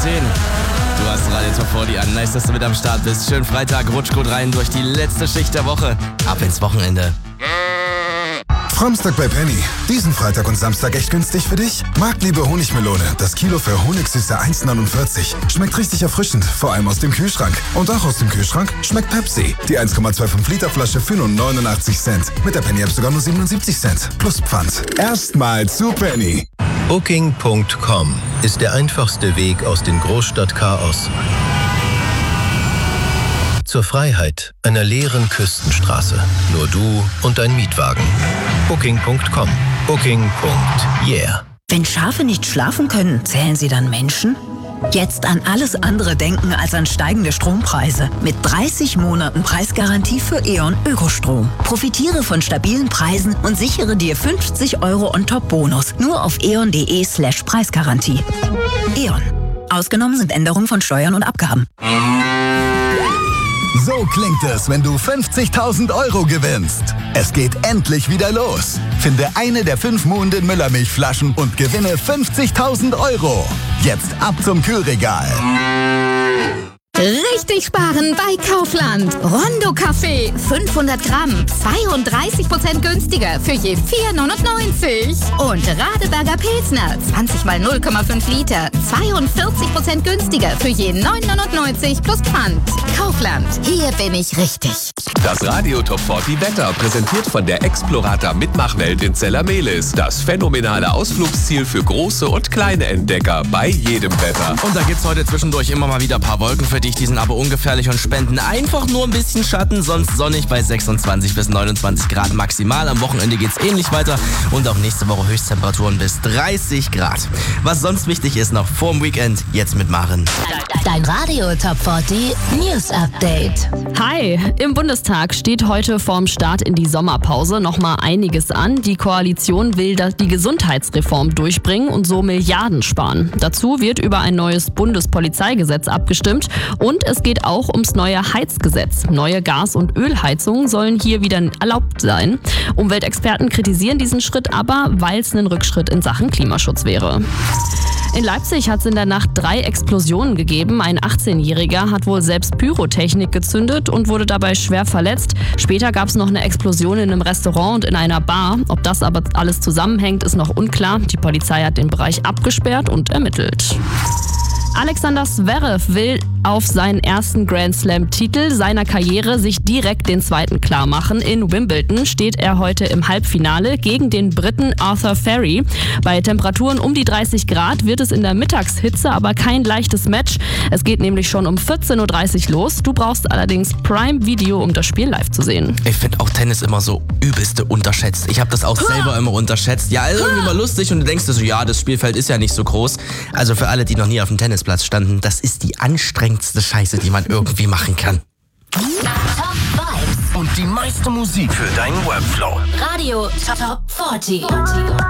10. Du hast Radio Top 40 an. Nice, dass du mit am Start bist. Schönen Freitag, rutsch gut rein durch die letzte Schicht der Woche. Ab ins Wochenende. Samstag bei Penny. Diesen Freitag und Samstag echt günstig für dich? Marktliebe Honigmelone. Das Kilo für Honigsüße 1,49. Schmeckt richtig erfrischend, vor allem aus dem Kühlschrank. Und auch aus dem Kühlschrank schmeckt Pepsi. Die 1,25 Liter Flasche für nur 89 Cent. Mit der Penny-App sogar nur 77 Cent. Plus Pfand. Erstmal zu Penny. Booking.com ist der einfachste Weg aus dem Großstadtchaos zur Freiheit einer leeren Küstenstraße. Nur du und dein Mietwagen. Booking.com. Booking.yeah. Wenn Schafe nicht schlafen können, zählen sie dann Menschen? Jetzt an alles andere denken als an steigende Strompreise. Mit 30 Monaten Preisgarantie für E.ON Ökostrom. Profitiere von stabilen Preisen und sichere dir 50 € on-top-Bonus. Nur auf eon.de/Preisgarantie. E.ON. Ausgenommen sind Änderungen von Steuern und Abgaben. So klingt es, wenn du 50.000 € gewinnst. Es geht endlich wieder los. Finde eine der 5 Muhnden Müllermilchflaschen und gewinne 50.000 €. Jetzt ab zum Kühlregal. Richtig sparen bei Kaufland. Rondo Kaffee, 500 Gramm, 32% günstiger für je 4,99. Und Radeberger Pilsner, 20 mal 0,5 Liter, 42% günstiger für je 9,99 plus Pfand. Kaufland, hier bin ich richtig. Das Radio Top 40 Wetter, präsentiert von der Explorator Mitmachwelt in Zellermehlis. Das phänomenale Ausflugsziel für große und kleine Entdecker bei jedem Wetter. Und da gibt's heute zwischendurch immer mal wieder ein paar Wolken für dich. Die sind aber ungefährlich und spenden einfach nur ein bisschen Schatten. Sonst sonnig bei 26 bis 29 Grad maximal. Am Wochenende geht's ähnlich weiter. Und auch nächste Woche Höchsttemperaturen bis 30 Grad. Was sonst wichtig ist noch vorm Weekend, jetzt mit Maren. Dein Radio Top 40 News Update. Hi, im Bundestag steht heute vorm Start in die Sommerpause nochmal einiges an. Die Koalition will die Gesundheitsreform durchbringen und so Milliarden sparen. Dazu wird über ein neues Bundespolizeigesetz abgestimmt und es geht auch ums neue Heizgesetz. Neue Gas- und Ölheizungen sollen hier wieder erlaubt sein. Umweltexperten kritisieren diesen Schritt aber, weil es ein Rückschritt in Sachen Klimaschutz wäre. In Leipzig hat es in der Nacht 3 Explosionen gegeben. Ein 18-Jähriger hat wohl selbst Pyrotechnik gezündet und wurde dabei schwer verletzt. Später gab es noch eine Explosion in einem Restaurant und in einer Bar. Ob das aber alles zusammenhängt, ist noch unklar. Die Polizei hat den Bereich abgesperrt und ermittelt. Alexander Zverev will auf seinen ersten Grand Slam-Titel seiner Karriere sich direkt den zweiten klar machen. In Wimbledon steht er heute im Halbfinale gegen den Briten Arthur Ferry. Bei Temperaturen um die 30 Grad wird es in der Mittagshitze aber kein leichtes Match. Es geht nämlich schon um 14.30 Uhr los. Du brauchst allerdings Prime Video, um das Spiel live zu sehen. Ich finde auch Tennis immer so übelste unterschätzt. Ich habe das auch selber immer unterschätzt. Ja, irgendwie mal lustig und du denkst dir so, ja, das Spielfeld ist ja nicht so groß. Also für alle, die noch nie auf dem Tennisplatz standen, das ist die anstrengendste Scheiße, die man irgendwie machen kann. Top Vibes Und die meiste Musik für deinen Workflow. Radio Top 40.